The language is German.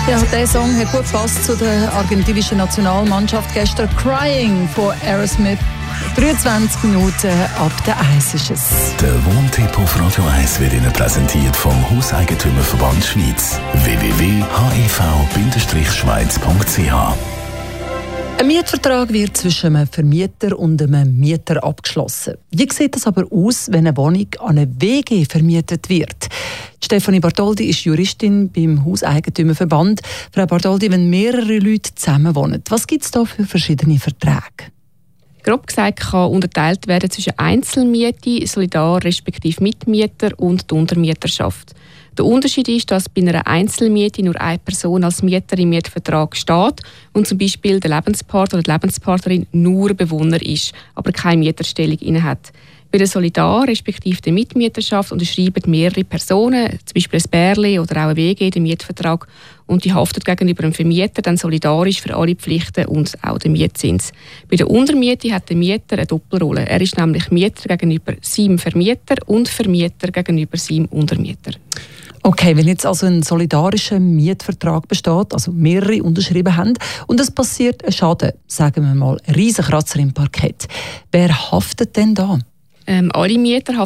Ja, dieser Song hat gut gepasst zu der argentinischen Nationalmannschaft gestern. «Crying» von Aerosmith. 23 Minuten ab der 1 ist es. Der Wohntipp auf Radio 1 wird Ihnen präsentiert vom Hauseigentümerverband Schweiz. www.hev-schweiz.ch. Ein Mietvertrag wird zwischen einem Vermieter und einem Mieter abgeschlossen. Wie sieht das aber aus, wenn eine Wohnung an eine WG vermietet wird? Stefanie Bartholdi ist Juristin beim Hauseigentümerverband. Frau Bartholdi, wenn mehrere Leute zusammenwohnen, was gibt es da für verschiedene Verträge? Grob gesagt kann unterteilt werden zwischen Einzelmiete, Solidar- respektive Mitmieter und der Untermieterschaft. Der Unterschied ist, dass bei einer Einzelmiete nur eine Person als Mieter im Mietvertrag steht und zum Beispiel der Lebenspartner oder die Lebenspartnerin nur Bewohner ist, aber keine Mieterstellung innehat. Bei der Solidar- respektive der Mitmieterschaft unterschreiben mehrere Personen, zum Beispiel ein Pärchen oder auch eine WG, den Mietvertrag und die haftet gegenüber dem Vermieter dann solidarisch für alle Pflichten und auch den Mietzins. Bei der Untermiete hat der Mieter eine Doppelrolle. Er ist nämlich Mieter gegenüber seinem Vermieter und Vermieter gegenüber seinem Untermieter. Okay, wenn jetzt also ein solidarischer Mietvertrag besteht, also mehrere unterschrieben haben und es passiert ein Schaden, sagen wir mal, ein Riesenkratzer im Parkett, wer haftet denn da? Alle Mieter